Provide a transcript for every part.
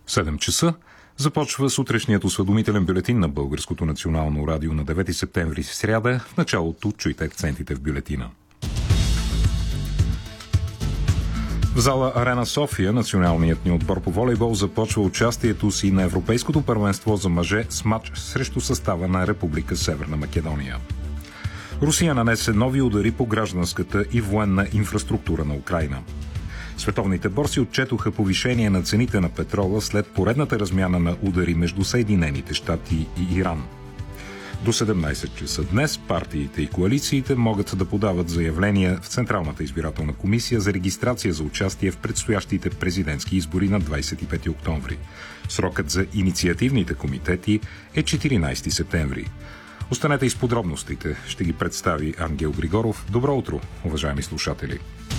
7 часа започва сутрешният осведомителен бюлетин на Българското национално радио на 9 септември в сряда. В началото чуйте акцентите в бюлетина. В зала Арена София националният ни отбор по волейбол започва участието си на Европейското първенство за мъже с мач срещу състава на Република Северна Македония. Русия нанесе нови удари по гражданската и военна инфраструктура на Украйна. Световните борси отчетоха повишение на цените на петрола след поредната размяна на удари между Съединените щати и Иран. До 17 часа днес партиите и коалициите могат да подават заявления в Централната избирателна комисия за регистрация за участие в предстоящите президентски избори на 25 октомври. Срокът за инициативните комитети е 14 септември. Останете и с подробностите. Ще ги представи Ангел Григоров. Добро утро, уважаеми слушатели!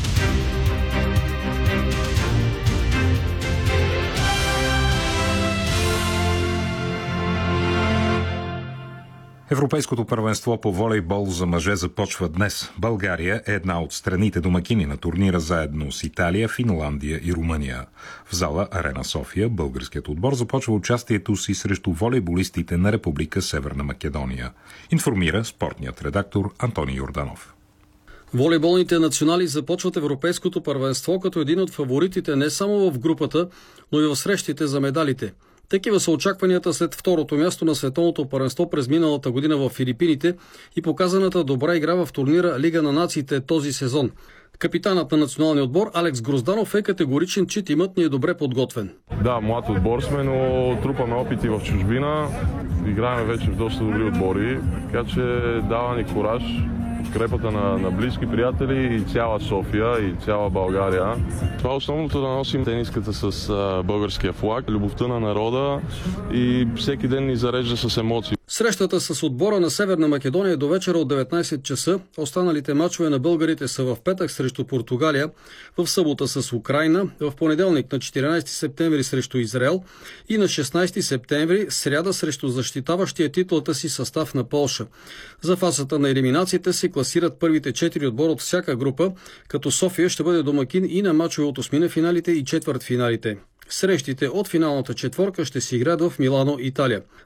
Европейското първенство по волейбол за мъже започва днес. България е една от страните домакини на турнира заедно с Италия, Финландия и Румъния. В зала Арена София българският отбор започва участието си срещу волейболистите на Република Северна Македония. Информира спортният редактор Антони Йорданов. Волейболните национали започват европейското първенство като един от фаворитите не само в групата, но и в срещите за медалите. Такива са очакванията след второто място на световното първенство през миналата година в Филипините и показаната добра игра в турнира Лига на нациите този сезон. Капитанът на националния отбор Алекс Грозданов е категоричен, че тимът ни е добре подготвен. Да, млад отбор сме, но трупаме опити в чужбина. Играем вече в доста добри отбори, така че дава ни кураж. Подкрепата на близки приятели и цяла София и цяла България. Това е основното да носим тениската с българския флаг, любовта на народа и всеки ден ни зарежда с емоции. Срещата с отбора на Северна Македония е до вечера от 19 часа. Останалите мачове на българите са в петък срещу Португалия, в събота с Украйна, в понеделник на 14 септември срещу Израел и на 16 септември сряда срещу защитаващия титлата си състав на Полша. За фазата на елиминациите се класират първите 4 отбора от всяка група, като София ще бъде домакин и на мачове от осмина финалите и четвъртфиналите. Срещите от финалната четворка ще се играят в Милано, Италия.